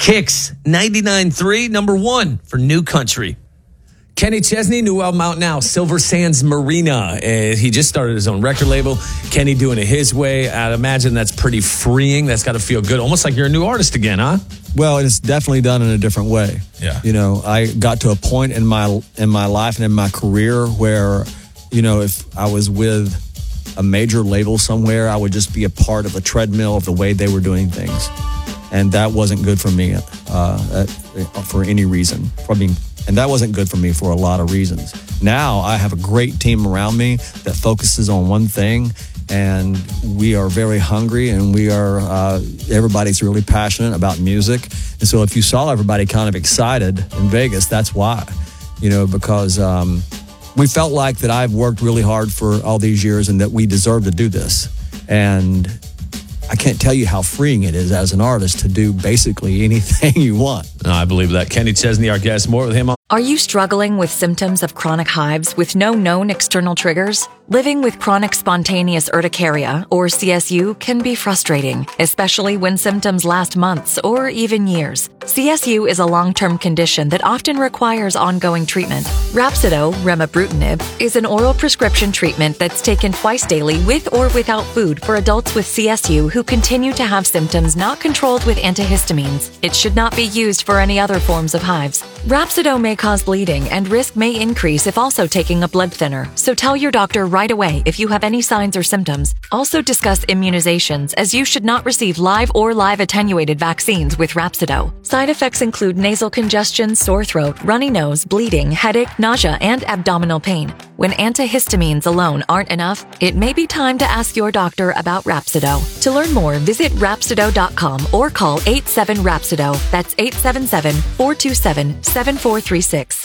Kicks 99.3, number one for New Country. Kenny Chesney, new album out now, Silver Sands Marina. He just started his own record label. Kenny doing it his way. I'd imagine that's pretty freeing. That's got to feel good. Almost like you're a new artist again, huh? Well, it's definitely done in a different way. Yeah. You know, I got to a point in my life and in my career where, you know, if I was with a major label somewhere, I would just be a part of a treadmill of the way they were doing things. And that wasn't good for me for any reason. And that wasn't good for me for a lot of reasons. Now I have a great team around me that focuses on one thing, and we are very hungry, and everybody's really passionate about music. And so if you saw everybody kind of excited in Vegas, that's why, you know, because we felt like that I've worked really hard for all these years and that we deserve to do this. And I can't tell you how freeing it is as an artist to do basically anything you want. No, I believe that. Kenny Chesney, our guest. More with him. Are you struggling with symptoms of chronic hives with no known external triggers? Living with chronic spontaneous urticaria, or CSU, can be frustrating, especially when symptoms last months or even years. CSU is a long-term condition that often requires ongoing treatment. Rhapsido, remibrutinib, is an oral prescription treatment that's taken twice daily with or without food for adults with CSU who continue to have symptoms not controlled with antihistamines. It should not be used for any other forms of hives. Rhapsido may cause bleeding, and risk may increase if also taking a blood thinner, so tell your doctor right away if you have any signs or symptoms. Also discuss immunizations, as you should not receive live or live attenuated vaccines with Rhapsido. Side effects include nasal congestion, sore throat, runny nose, bleeding, headache, nausea, and abdominal pain. When antihistamines alone aren't enough, it may be time to ask your doctor about Rhapsido. To learn more, visit Rhapsido.com or call 87-RHAPSIDO. That's 877-427-7436.